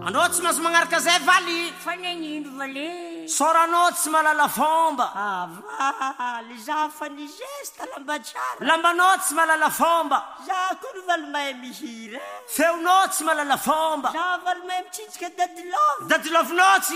anao tsy mahazo magnaraka zay valy fa negnino vale soranao tsy malala fomba ava le za fa ny geste lamba tsara lambanao tsy malala fomba za koa no valy mahay mihira feonao tsy malala fomba za valy mahay mitsitsika dadilovy dadilovinao tsy